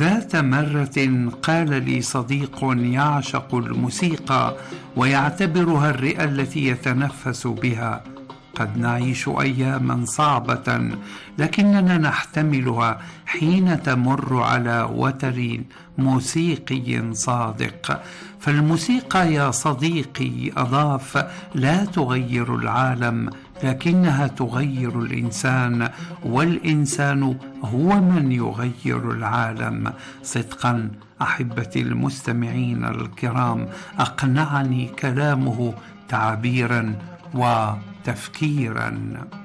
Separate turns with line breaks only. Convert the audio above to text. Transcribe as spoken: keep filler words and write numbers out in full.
ذات مرة قال لي صديق يعشق الموسيقى ويعتبرها الرئة التي يتنفس بها: قد نعيش أياما صعبة لكننا نحتملها حين تمر على وتر موسيقي صادق. فالموسيقى يا صديقي، أضاف، لا تغير العالم لكنها تغير الإنسان، والإنسان هو من يغير العالم. صدقا أحبتي المستمعين الكرام، أقنعني كلامه تعبيرا وتفكيرا.